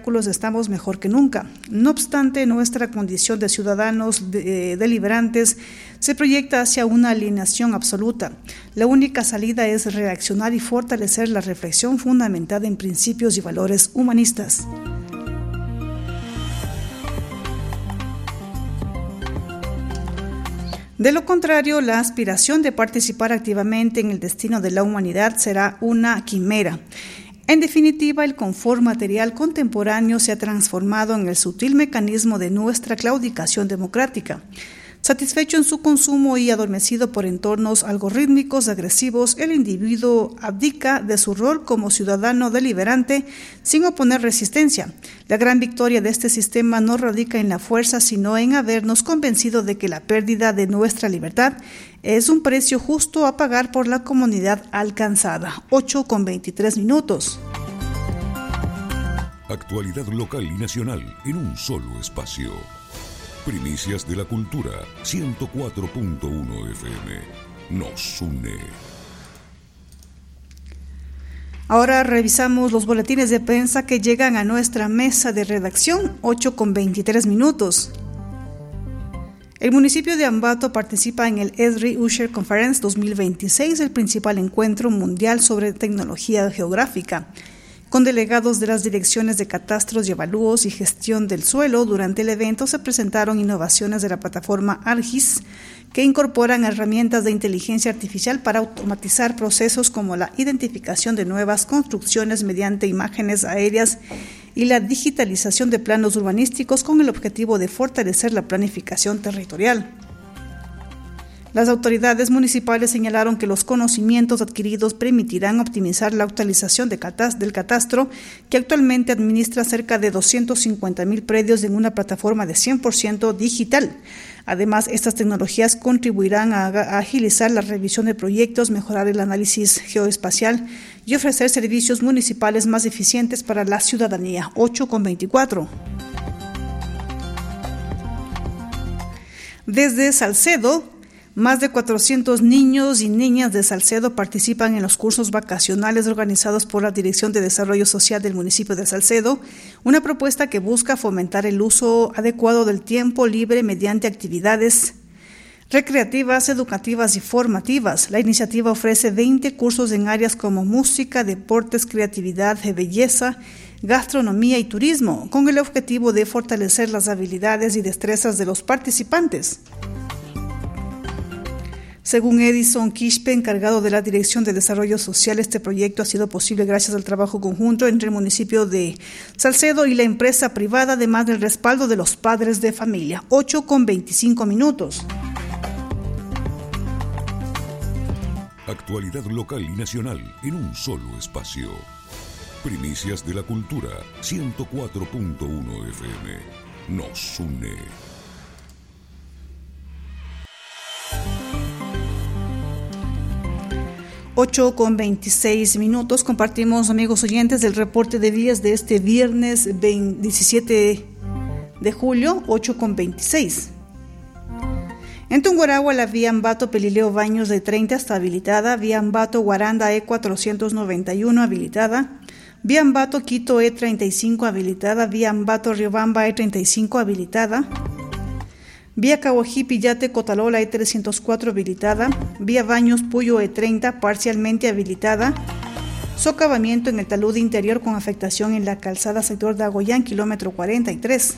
obstáculos estamos mejor que nunca. No obstante, nuestra condición de ciudadanos deliberantes se proyecta hacia una alienación absoluta. La única salida es reaccionar y fortalecer la reflexión fundamentada en principios y valores humanistas. De lo contrario, la aspiración de participar activamente en el destino de la humanidad será una quimera. En definitiva, el confort material contemporáneo se ha transformado en el sutil mecanismo de nuestra claudicación democrática. Satisfecho en su consumo y adormecido por entornos algorítmicos agresivos, el individuo abdica de su rol como ciudadano deliberante sin oponer resistencia. La gran victoria de este sistema no radica en la fuerza, sino en habernos convencido de que la pérdida de nuestra libertad es un precio justo a pagar por la comunidad alcanzada. 8:23. Actualidad local y nacional en un solo espacio. Primicias de la Cultura, 104.1 FM. Nos une. Ahora revisamos los boletines de prensa que llegan a nuestra mesa de redacción, 8:23. El municipio de Ambato participa en el Esri Usher Conference 2026, el principal encuentro mundial sobre tecnología geográfica. Con delegados de las direcciones de catastros y avalúos y gestión del suelo, durante el evento se presentaron innovaciones de la plataforma ARGIS que incorporan herramientas de inteligencia artificial para automatizar procesos como la identificación de nuevas construcciones mediante imágenes aéreas y la digitalización de planos urbanísticos con el objetivo de fortalecer la planificación territorial. Las autoridades municipales señalaron que los conocimientos adquiridos permitirán optimizar la actualización del catastro, que actualmente administra cerca de 250,000 predios en una plataforma de 100% digital. Además, estas tecnologías contribuirán a agilizar la revisión de proyectos, mejorar el análisis geoespacial y ofrecer servicios municipales más eficientes para la ciudadanía. 8:24. Desde Salcedo, más de 400 niños y niñas de Salcedo participan en los cursos vacacionales organizados por la Dirección de Desarrollo Social del municipio de Salcedo, una propuesta que busca fomentar el uso adecuado del tiempo libre mediante actividades recreativas, educativas y formativas. La iniciativa ofrece 20 cursos en áreas como música, deportes, creatividad, belleza, gastronomía y turismo, con el objetivo de fortalecer las habilidades y destrezas de los participantes. Según Edison Quispe, encargado de la Dirección de Desarrollo Social, este proyecto ha sido posible gracias al trabajo conjunto entre el municipio de Salcedo y la empresa privada, además del respaldo de los padres de familia. 8:25. Actualidad local y nacional en un solo espacio. Primicias de la Cultura, 104.1 FM. Nos une. Ocho con 26. Compartimos, amigos oyentes, el reporte de vías de este viernes 17 de julio, 8:26. En Tungurahua, la vía Ambato-Pelileo Baños de 30 está habilitada, vía Ambato-Guaranda E491 habilitada, vía Ambato-Quito E35 habilitada, vía Ambato-Riobamba E35 habilitada, vía Cahuají-Pillate-Cotalola E304 habilitada, vía Baños-Puyo E30 parcialmente habilitada, socavamiento en el talud interior con afectación en la calzada sector de Agoyán, kilómetro 43.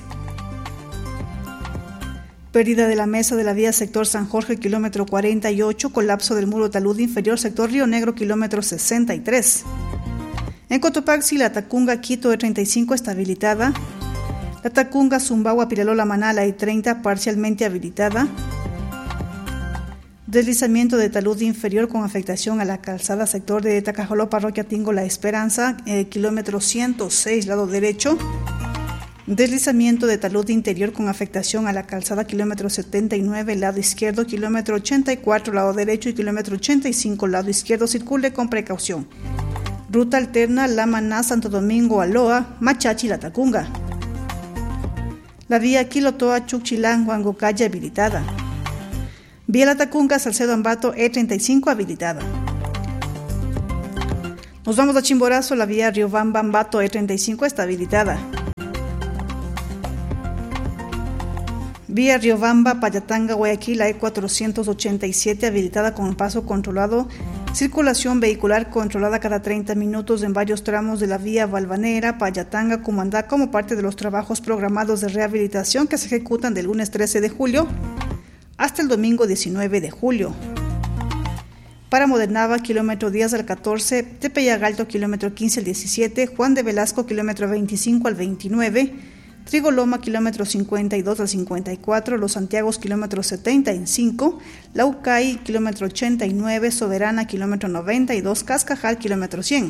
Pérdida de la mesa de la vía sector San Jorge, kilómetro 48, colapso del muro talud inferior sector Río Negro, kilómetro 63. En Cotopaxi, la Tacunga Quito E35 está habilitada, la Tacunga Zumbagua Piralola Manala E30 parcialmente habilitada, deslizamiento de talud inferior con afectación a la calzada sector de Tacajoló, Parroquia Tingo La Esperanza, kilómetro 106, lado derecho, deslizamiento de talud interior con afectación a la calzada kilómetro 79, lado izquierdo, kilómetro 84, lado derecho y kilómetro 85, lado izquierdo. Circule con precaución. Ruta alterna La Maná, Santo Domingo, Aloa, Machachi, La Tacunga. La vía Quilotoa, Chuchilán, Huangocaya habilitada. Vía La Tacunga, Salcedo Ambato, E35 habilitada. Nos vamos a Chimborazo, la vía Riobamba Ambato, E35 está habilitada. Vía Riobamba, Payatanga, Guayaquil, la E487 habilitada con paso controlado, circulación vehicular controlada cada 30 minutos en varios tramos de la vía Valvanera, Payatanga, Cumandá, como parte de los trabajos programados de rehabilitación que se ejecutan del lunes 13 de julio hasta el domingo 19 de julio. Para Modernava, kilómetro 10 al 14, Tepeyagalto, kilómetro 15 al 17, Juan de Velasco, kilómetro 25 al 29, Trigoloma, kilómetro 52 al 54, Los Santiagos, kilómetro 75, Laucay, kilómetro 89, Soberana, kilómetro 92, Cascajal, kilómetro 100.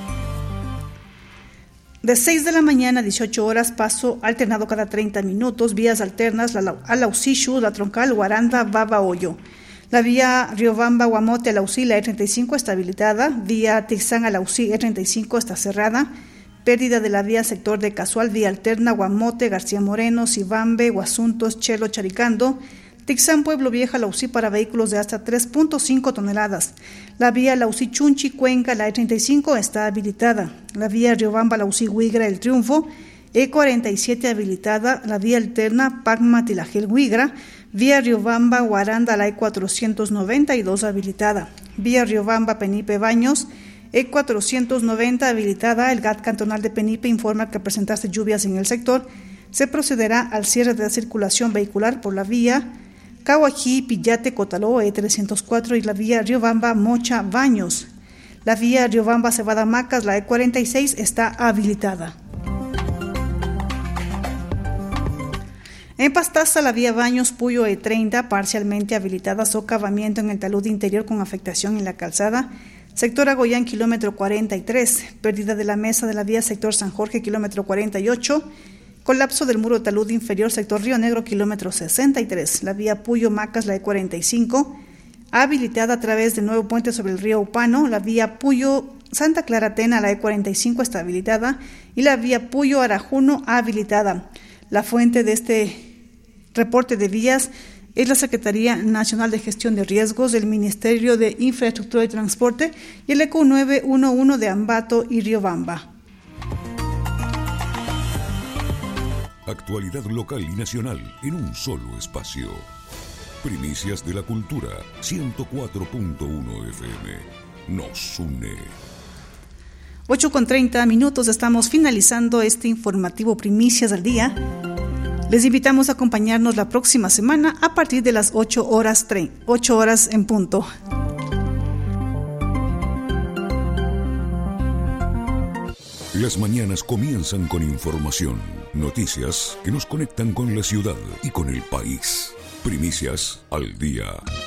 De 6 de la mañana a 18 horas, paso alternado cada 30 minutos, vías alternas, a Lausishu, La Troncal, Guaranda, Baba, Hoyo. La vía Riobamba, Guamote, Alausí, la E35 está habilitada, vía Tixán, Alausí, E35 está cerrada. Pérdida de la vía sector de Casual, vía alterna, Guamote, García Moreno, Sibambe, Guasuntos, Chelo, Charicando, Tixán, Pueblo Vieja, Lausí para vehículos de hasta 3.5 toneladas. La vía Lausí, Chunchi, Cuenca, la E35 está habilitada. La vía Riobamba, Lausí, Huigra, El Triunfo, E47 habilitada. La vía alterna, Pacma, Tilajel, Huigra, vía Riobamba, Guaranda, la E492 habilitada. Vía Riobamba, Penipe, Baños, E490 habilitada. El GAT cantonal de Penipe informa que al presentarse lluvias en el sector, se procederá al cierre de la circulación vehicular por la vía Cahuají, Pillate, Cotaló, E304 y la vía Riobamba, Mocha, Baños. La vía Riobamba, Cebada, Macas, la E46 está habilitada. En Pastaza, la vía Baños, Puyo, E30 parcialmente habilitada, socavamiento en el talud interior con afectación en la calzada. Sector Agoyán, kilómetro 43, pérdida de la mesa de la vía sector San Jorge, kilómetro 48, colapso del muro de talud inferior, sector Río Negro, kilómetro 63, la vía Puyo, Macas, la E45, habilitada a través del nuevo puente sobre el río Upano, la vía Puyo, Santa Clara, Tena, la E45 está habilitada y la vía Puyo, Arajuno, habilitada. La fuente de este reporte de vías es la Secretaría Nacional de Gestión de Riesgos del Ministerio de Infraestructura y Transporte y el ECU 911 de Ambato y Riobamba. Actualidad local y nacional en un solo espacio. Primicias de la Cultura, 104.1 FM. Nos une. 8:30, estamos finalizando este informativo Primicias del Día. Les invitamos a acompañarnos la próxima semana a partir de las 8 horas en punto. Las mañanas comienzan con información, noticias que nos conectan con la ciudad y con el país. Primicias al día.